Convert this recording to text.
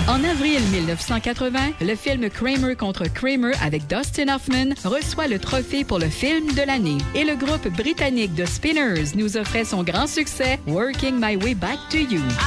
En avril 1980, le film Kramer contre Kramer avec Dustin Hoffman reçoit le trophée pour le film de l'année. Et le groupe britannique The Spinners nous offrait son grand succès Working My Way Back to You.